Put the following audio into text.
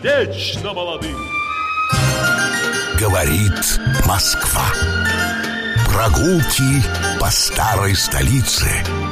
вечно молодым. Говорит Москва. Прогулки по старой столице.